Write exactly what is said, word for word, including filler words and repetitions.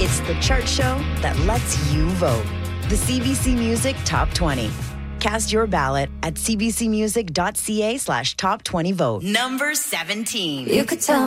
It's the chart show that lets you vote. The C B C Music Top twenty. Cast your ballot at cbcmusic.ca slash top 20 vote. Number seventeen. You could tell